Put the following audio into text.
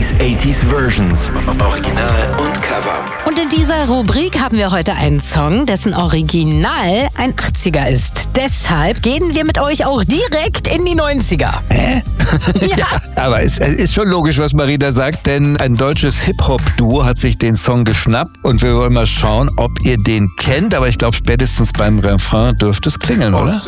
70s, 80s Versions. Original und Cover. Und in dieser Rubrik haben wir heute einen Song, dessen Original ein 80er ist. Deshalb gehen wir mit euch auch direkt in die 90er. Hä? Ja, aber es ist schon logisch, was Marina sagt, denn ein deutsches Hip-Hop-Duo hat sich den Song geschnappt und wir wollen mal schauen, ob ihr den kennt. Aber ich glaube, spätestens beim Refrain dürfte es klingeln, oder?